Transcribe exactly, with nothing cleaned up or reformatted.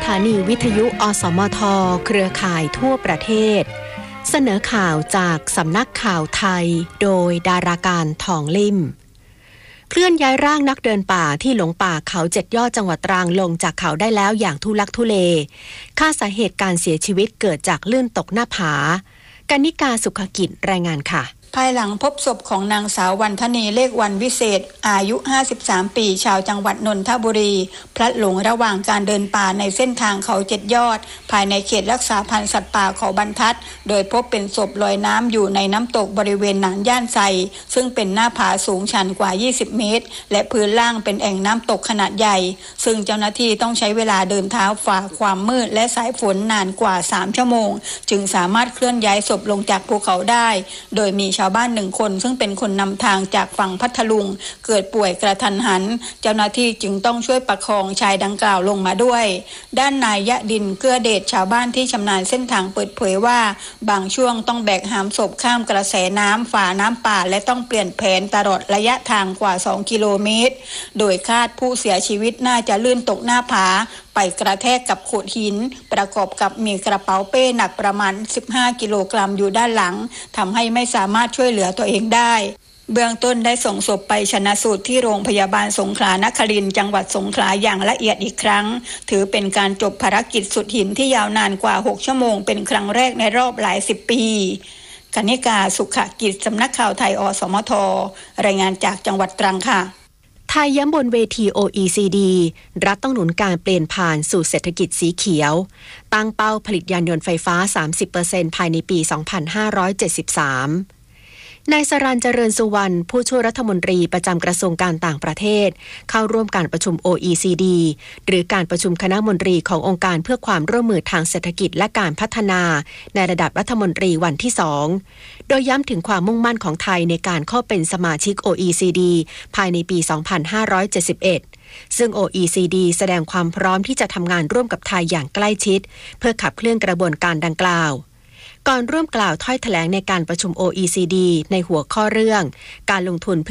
ถานีวิทยุอสมทเครือข่ายทั่วประเทศเสนอข่าวจากสำนักข่าวไทยโดยดาราการทองลิ่มเคลื่อนย้ายร่างนักเดินป่าที่หลงป่าเขาเจ็ดยอดจังหวัดตรังลงจากเขาได้แล้วอย่างทุลักทุเลคาดสาเหตุการเสียชีวิตเกิดจากลื่นตกหน้าผากนิกาสุขกิจรายงานค่ะภายหลังพบศพของนางสาววรรณธนีเลขวันวิเศษอายุห้าสิบสามปีชาวจังหวัดนนทบุรีพลัดหลงระหว่างการเดินป่าในเส้นทางเขาเจ็ดยอดภายในเขตรักษาพันธุ์สัตว์ป่าเขาบรรทัดโดยพบเป็นศพลอยน้ำอยู่ในน้ำตกบริเวณหนานย่านไซซึ่งเป็นหน้าผาสูงชันกว่ายี่สิบเมตรและพื้นล่างเป็นแอ่งน้ำตกขนาดใหญ่ซึ่งเจ้าหน้าที่ต้องใช้เวลาเดินเท้าฝ่าความมืดและสายฝนนานกว่าสามชั่วโมงจึงสามารถเคลื่อนย้ายศพลงจากภูเขาได้โดยมีชาวบ้านหนึ่งคนซึ่งเป็นคนนำทางจากฝั่งพัทลุงเกิดป่วยกระทันหันเจ้าหน้าที่จึงต้องช่วยประคองชายดังกล่าวลงมาด้วยด้านนายยะดินเกื้อเดชชาวบ้านที่ชำนาญเส้นทางเปิดเผยว่าบางช่วงต้องแบกหามศพข้ามกระแสน้ำฝ่าน้ำป่าและต้องเปลี่ยนแผนตลอดระยะทางกว่าสองกิโลเมตรโดยคาดผู้เสียชีวิตน่าจะลื่นตกหน้าผาไปกระแทกกับโขดหินประกอบกับมีกระเป๋าเป้หนักประมาณสิบห้ากิโลกรัมอยู่ด้านหลังทำให้ไม่สามารถช่วยเหลือตัวเองได้เบื้องต้นได้ส่งศพไปชันสูตรที่โรงพยาบาลสงขลานครินทร์จังหวัดสงขลาอย่างละเอียดอีกครั้งถือเป็นการจบภารกิจสุดหินที่ยาวนานกว่าหกชั่วโมงเป็นครั้งแรกในรอบหลายสิบปีกนิกาสุขกิจสำนักข่าวไทยอสมทรายงานจากจังหวัดตรังค่ะไทยย้ำบนเวที โอ อี ซี ดี รัฐต้องหนุนการเปลี่ยนผ่านสู่เศรษฐกิจสีเขียวตั้งเป้าผลิตยานยนต์ไฟฟ้า สามสิบเปอร์เซ็นต์ ภายในปี สองพันห้าร้อยเจ็ดสิบสามนายสรัญเจริญสุวรรณผู้ช่วยรัฐมนตรีประจำกระทรวงการต่างประเทศเข้าร่วมการประชุม โอ อี ซี ดี หรือการประชุมคณะมนตรีขององค์การเพื่อความร่วมมือทางเศรษฐกิจและการพัฒนาในระดับรัฐมนตรีวันที่สองโดยย้ำถึงความมุ่งมั่นของไทยในการเข้าเป็นสมาชิก โอ อี ซี ดี ภายในปี สองพันห้าร้อยเจ็ดสิบเอ็ดซึ่ง โอ อี ซี ดี แสดงความพร้อมที่จะทำงานร่วมกับไทยอย่างใกล้ชิดเพื่อขับเคลื่อนกระบวนการดังกล่าวก่อนร่วมกล่าวถ้อยแถลงในการประชุม โอ อี ซี ดี ในหัวข้อเรื่องการลงทุน